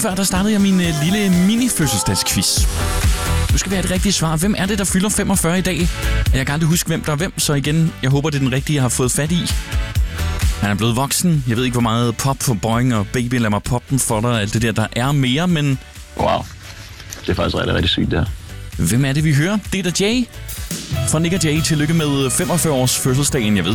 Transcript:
før, der startede jeg min lille mini-fødselsdagsquiz. Nu skal vi have et rigtigt svar. Hvem er det, der fylder 45 i dag? Jeg kan aldrig huske, hvem der er hvem, så igen, jeg håber, det er den rigtige, jeg har fået fat i. Han er blevet voksen. Jeg ved ikke, hvor meget pop for Boing og baby, lad mig poppe den for dig. Alt det der er mere, men... Wow. Det er faktisk rigtig, rigtig sygt, det her. Hvem er det, vi hører? Det er da Jay. Fra Nick og Jay, tillykke med 45 års fødselsdagen. Jeg ved,